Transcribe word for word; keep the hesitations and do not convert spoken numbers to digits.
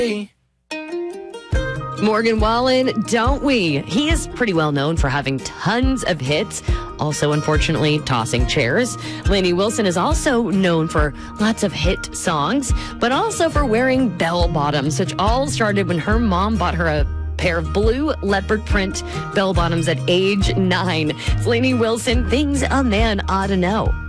Morgan Wallen, Don't We? He is pretty well known for having tons of hits, also, unfortunately, tossing chairs. Lainey Wilson is also known for lots of hit songs, but also for wearing bell bottoms, which all started when her mom bought her a pair of blue leopard print bell bottoms at age nine. It's Lainey Wilson, Things a Man Ought to Know.